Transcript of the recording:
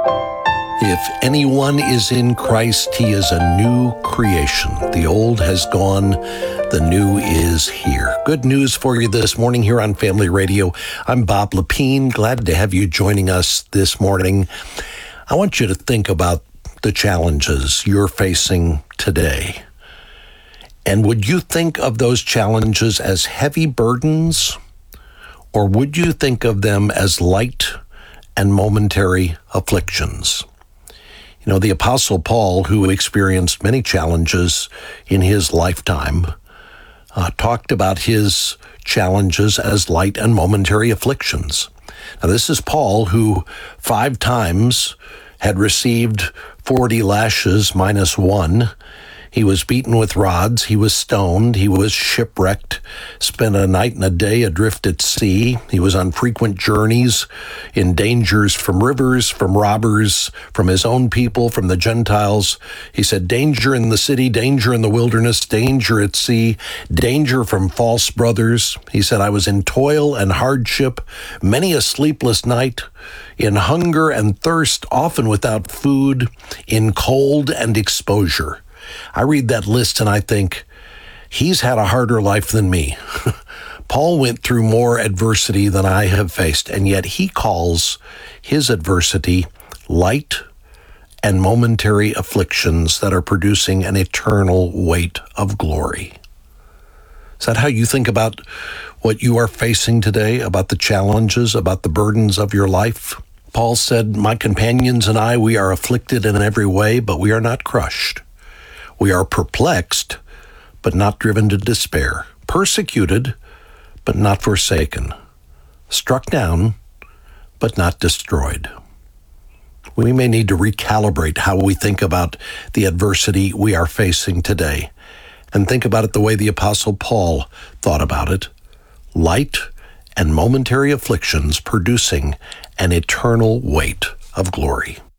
If anyone is in Christ, he is a new creation. The old has gone, the new is here. Good news for you this morning here on Family Radio. I'm Bob Lepine. Glad to have you joining us this morning. I want you to think about the challenges you're facing today. And would you think of those challenges as heavy burdens, or would you think of them as light and momentary afflictions? You know, the Apostle Paul, who experienced many challenges in his lifetime, talked about his challenges as light and momentary afflictions. Now, this is Paul, who 5 times had received 40 lashes minus 1. He was beaten with rods, he was stoned, he was shipwrecked, spent a night and a day adrift at sea. He was on frequent journeys, in dangers from rivers, from robbers, from his own people, from the Gentiles. He said, danger in the city, danger in the wilderness, danger at sea, danger from false brothers. He said, I was in toil and hardship, many a sleepless night, in hunger and thirst, often without food, in cold and exposure. I read that list and I think, he's had a harder life than me. Paul went through more adversity than I have faced, and yet he calls his adversity light and momentary afflictions that are producing an eternal weight of glory. Is that how you think about what you are facing today, about the challenges, about the burdens of your life? Paul said, my companions and I, we are afflicted in every way, but we are not crushed. We are perplexed, but not driven to despair. Persecuted, but not forsaken. Struck down, but not destroyed. We may need to recalibrate how we think about the adversity we are facing today, and think about it the way the Apostle Paul thought about it. Light and momentary afflictions producing an eternal weight of glory.